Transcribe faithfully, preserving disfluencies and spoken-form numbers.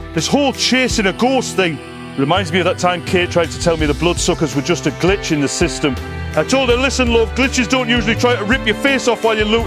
This whole chasing a ghost thing reminds me of that time Kate tried to tell me the bloodsuckers were just a glitch in the system. I told her, listen love, glitches don't usually try to rip your face off while you're looting